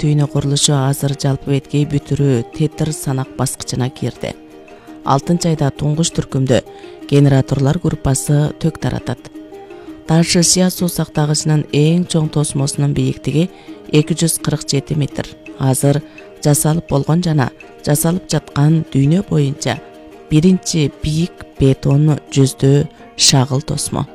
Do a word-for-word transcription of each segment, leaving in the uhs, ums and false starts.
түйүнү курулушу азыр жалпы беткей бүтүрүү тетир санак баскычына кирди. алтынчы айда туңгуч түркүмдө генераторлор группасы тök таратат. Таш-Ыя суу сактагычынын эң чоң тосмосунун бийиктиги эки жүз кырк жети метр. Азыр жасалып болгон жана жасалып жаткан дүйнө боюнча биринчи бийик бетон жүздөө шагыл тосмо.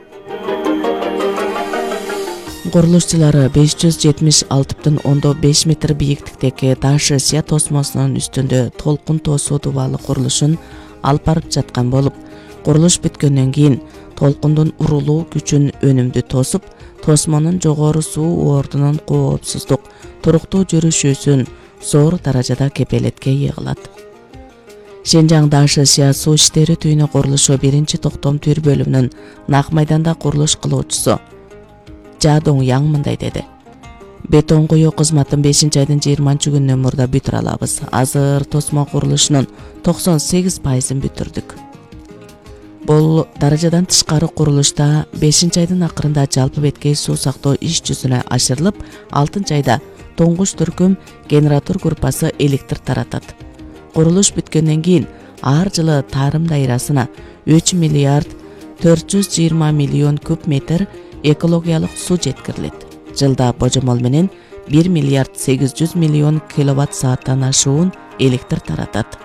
Курулушчулары беш жүз жетимиш алты бүтүн ондон беш метр бийиктиктеги Таш-Ыя тосмосунун үстүндө толкун тосуу дубалы курулушун алып барып жаткан болуп, курулуш бүткөндөн кийин толкундун урулуу күчүн өнүмдүү тосуп, тосмонун жогору суу ордунун коопсуздук, туруктуу жүрүшүүсүн зор даражада кепелетке ыйгылат. Шенжаң Таш-Ыя суу иштери түйүнү курулушу биринчи токтом түр бөлүмүнүн нак майданда курулуш кылуучусу Жа Доңяң мындай деди: Бетон куюу кызматын бешинчи айдын жыйырманчы күнүнөн мурда бүтүрө алабыз. Азыр тосмо курулушунун токсон сегиз пайызын бүтүрдүк. Бул даражадан тышкары курулушта бешинчи айдын акырында жалпы беткей суу сактоо иш жүзүнө ашырылып, алтынчы айда туңгуч түркүм генератор группасы электр таратат. Курулуш бүткөндөн кийин ар жылы тарым дайрасына үч миллиард төрт жүз жыйырма миллион куб метр экологиялык суу жеткирилет. Жылда божомол менен бир миллиард сегиз жүз миллион киловатт сааттан ашуун электр таратат.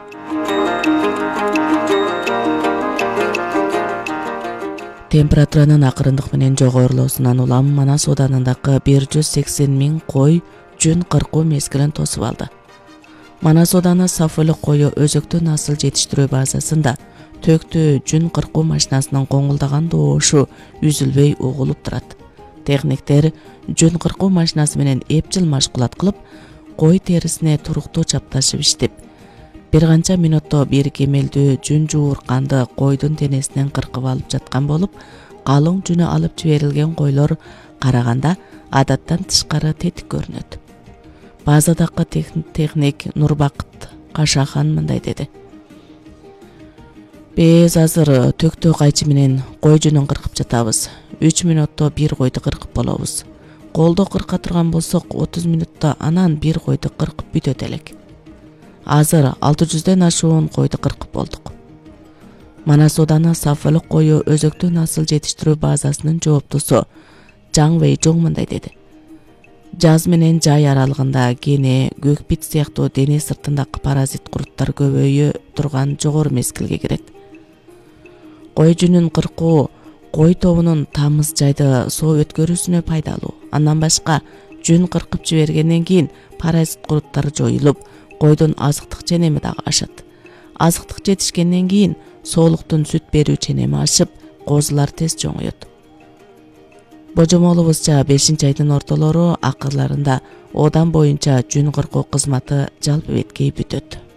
Температуранын акырындык менен жогорулуусунан улам Манас ооданындагы бир жүз сексен миң кой жүн кыркуу мезгилин тосуп алды. Манас ооданы Сафолук кою өзөктүү насыл жетиштирүү базасында төктүү жүн кыркуу машинасынын коңулдаган доошу үзүлбөй угулуп турат. Техниктер жүн кыркуу машинасы менен эпчил машкулат кылып, кой терисине туруктуу чапташып иштеп, бир канча мүнөттө бир кемелдүү жүн жуурканды койдун денесинен кыркып алып жаткан болуп, калың жүнү алып жиберилген койлор караганда адаттан тышкары тетик көрүнөт. Базадагы техник Нурбакыт Кашахан мындай деди: Биз азыр төктөө кайчы менен кой жүнүн кыркып жатабыз. үч мүнөттө бир койду кыркып болобуз. Колдо кырка турган болсок, отуз мүнөттө анан бир койду кыркып бүтөт элек. Азыр алты жүздөн ашуун койду кыркып болдук. Манас ооданы Сафолук кою өзөктүү насыл жетиштирүү базасынын жооптусу Жаң Вэйжоң мындай деди: Жаз менен жай аралыгында кене, көкбит сыяктуу дене сыртындагы паразит куруттар көбөйө турган жогору мезгилге кирет. Кой жүнүн кыркуу кой тобунун тамыз жайды соо өткөрүүсүнө пайдалуу. Андан башка жүн кыркып жибергенден кийин паразит куруттар жоюлуп, койдун азыктык ченеми дагы ашат. Азыктык жетишкенден кийин соолуктун сүт берүү ченеми ашып, козулар тез чоңоет. Божомолубузча бешинчи айдын ортолору акырларында оодан боюнча жүн кыркуу кызматы жалпы беткей бүтөт.